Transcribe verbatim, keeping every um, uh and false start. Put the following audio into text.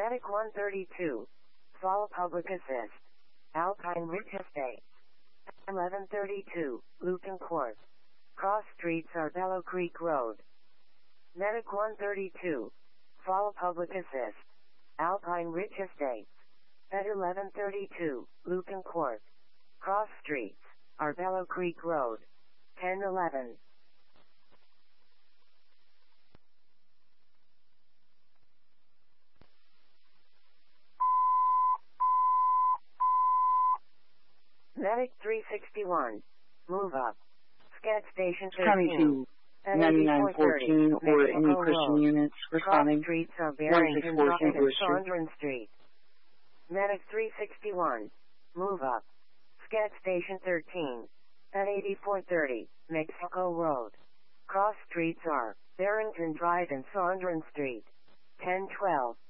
Medic one thirty-two, Fall Public Assist, Alpine Ridge Estates. eleven thirty-two, Lucan Court. Cross Streets Arbello Creek Road. Medic one thirty-two, Fall Public Assist, Alpine Ridge Estates. At eleven thirty-two, Lucan Court. Cross Streets, Arbello Creek Road. ten eleven. Medic three sixty-one, move up. Scat Station County thirteen. two ninety-nine fourteen or any Christian units responding. Cross Streets are one Barrington six four Drive Saint and Louis Street. Saunders Street. Medic three sixty-one, move up. Scat Station thirteen. At eighty-four thirty, Mexico Road. Cross Streets are Barrington Drive and Saunders Street. ten twelve.